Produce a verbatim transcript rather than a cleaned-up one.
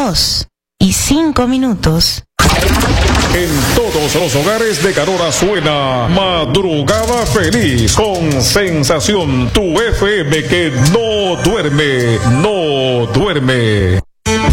dos y cinco minutos. En todos los hogares de Carora suena Madrugada Feliz con Sensación, tu F M que no duerme, no duerme.